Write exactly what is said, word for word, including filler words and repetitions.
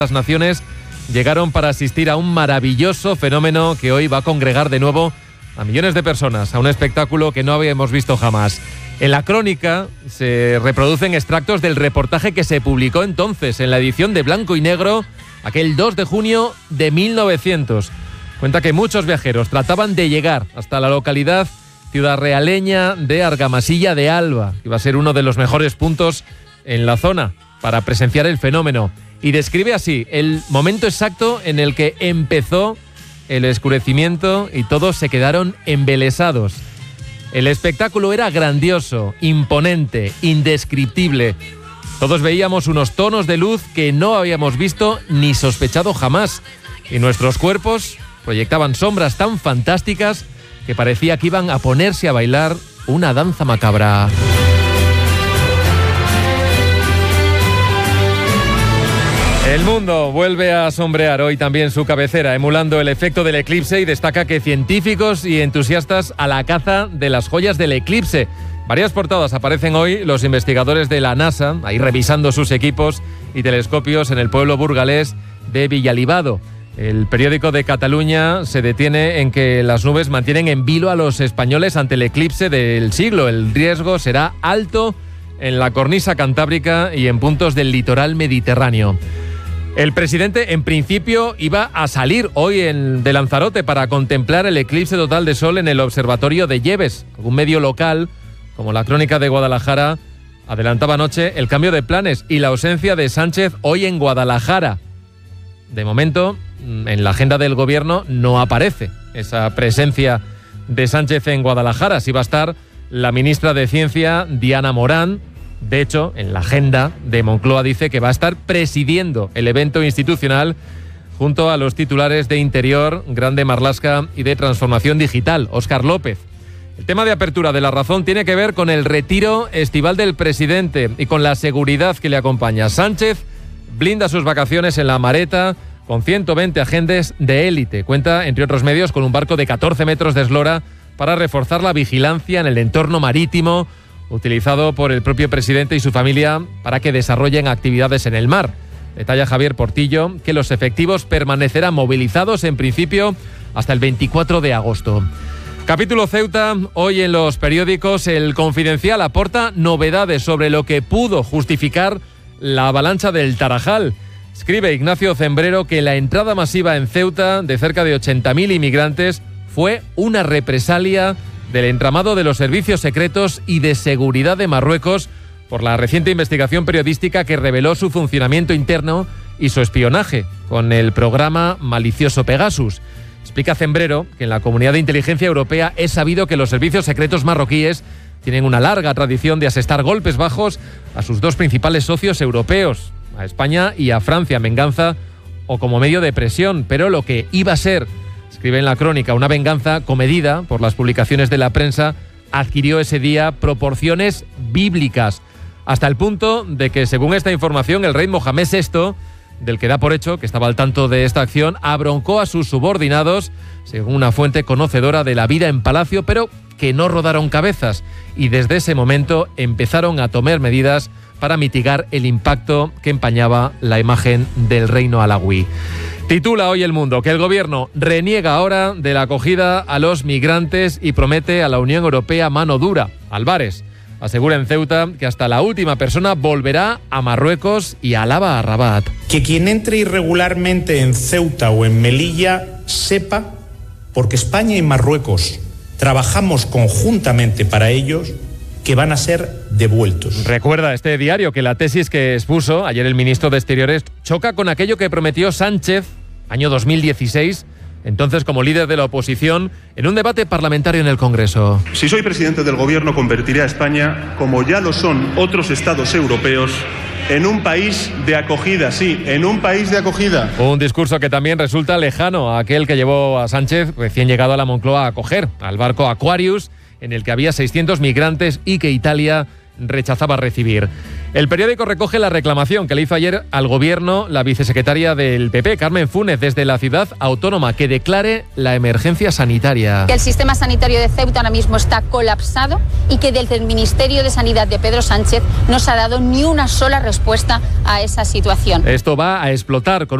Las naciones llegaron para asistir a un maravilloso fenómeno que hoy va a congregar de nuevo a millones de personas, a un espectáculo que no habíamos visto jamás. En la crónica se reproducen extractos del reportaje que se publicó entonces en la edición de Blanco y Negro, aquel dos de junio de mil novecientos. Cuenta que muchos viajeros trataban de llegar hasta la localidad ciudadrealeña de Argamasilla de Alba, que iba a ser uno de los mejores puntos en la zona para presenciar el fenómeno. Y describe así el momento exacto en el que empezó el escurecimiento y todos se quedaron embelesados. El espectáculo era grandioso, imponente, indescriptible. Todos veíamos unos tonos de luz que no habíamos visto ni sospechado jamás. Y nuestros cuerpos proyectaban sombras tan fantásticas que parecía que iban a ponerse a bailar una danza macabra. El mundo vuelve a sombrear hoy también su cabecera, emulando el efecto del eclipse, y destaca que científicos y entusiastas a la caza de las joyas del eclipse. Varias portadas aparecen hoy los investigadores de la NASA, ahí revisando sus equipos y telescopios en el pueblo burgalés de Villalibado. El periódico de Cataluña se detiene en que las nubes mantienen en vilo a los españoles ante el eclipse del siglo. El riesgo será alto en la cornisa cantábrica y en puntos del litoral mediterráneo. El presidente, en principio, iba a salir hoy en, de Lanzarote para contemplar el eclipse total de sol en el observatorio de Lleves. Un medio local, como la Crónica de Guadalajara, adelantaba anoche el cambio de planes y la ausencia de Sánchez hoy en Guadalajara. De momento, en la agenda del gobierno no aparece esa presencia de Sánchez en Guadalajara. Sí va a estar la ministra de Ciencia, Diana Morán. De hecho, en la agenda de Moncloa dice que va a estar presidiendo el evento institucional junto a los titulares de Interior, Grande Marlaska, y de Transformación Digital, Óscar López. El tema de apertura de La Razón tiene que ver con el retiro estival del presidente y con la seguridad que le acompaña. Sánchez blinda sus vacaciones en La Mareta con ciento veinte agentes de élite. Cuenta, entre otros medios, con un barco de catorce metros de eslora para reforzar la vigilancia en el entorno marítimo, utilizado por el propio presidente y su familia para que desarrollen actividades en el mar. Detalla Javier Portillo que los efectivos permanecerán movilizados en principio hasta el veinticuatro de agosto. Capítulo Ceuta, hoy en los periódicos. El Confidencial aporta novedades sobre lo que pudo justificar la avalancha del Tarajal. Escribe Ignacio Zembrero que la entrada masiva en Ceuta de cerca de ochenta mil inmigrantes fue una represalia del entramado de los servicios secretos y de seguridad de Marruecos por la reciente investigación periodística que reveló su funcionamiento interno y su espionaje con el programa malicioso Pegasus. Explica Zembrero que en la comunidad de inteligencia europea es sabido que los servicios secretos marroquíes tienen una larga tradición de asestar golpes bajos a sus dos principales socios europeos, a España y a Francia, en venganza o como medio de presión, pero lo que iba a ser, escribe en la Crónica, una venganza comedida por las publicaciones de la prensa, adquirió ese día proporciones bíblicas, hasta el punto de que, según esta información, el rey Mohamed sexto, del que da por hecho que estaba al tanto de esta acción, abroncó a sus subordinados, según una fuente conocedora de la vida en palacio, pero que no rodaron cabezas, y desde ese momento empezaron a tomar medidas para mitigar el impacto que empañaba la imagen del reino alauí. Titula hoy El Mundo que el gobierno reniega ahora de la acogida a los migrantes y promete a la Unión Europea mano dura. Álvarez asegura en Ceuta que hasta la última persona volverá a Marruecos y alaba a Rabat. Que quien entre irregularmente en Ceuta o en Melilla sepa, porque España y Marruecos trabajamos conjuntamente para ellos, que van a ser devueltos. Recuerda este diario que la tesis que expuso ayer el ministro de Exteriores choca con aquello que prometió Sánchez, año dos mil dieciséis, entonces como líder de la oposición, en un debate parlamentario en el Congreso. Si soy presidente del gobierno, convertiré a España, como ya lo son otros estados europeos, en un país de acogida, sí, en un país de acogida. Un discurso que también resulta lejano a aquel que llevó a Sánchez, recién llegado a la Moncloa, a acoger al barco Aquarius, en el que había seiscientos migrantes y que Italia rechazaba recibir. El periódico recoge la reclamación que le hizo ayer al gobierno la vicesecretaria del P P, Carmen Funes, desde la ciudad autónoma, que declare la emergencia sanitaria. Que el sistema sanitario de Ceuta ahora mismo está colapsado y que desde el Ministerio de Sanidad de Pedro Sánchez no se ha dado ni una sola respuesta a esa situación. Esto va a explotar con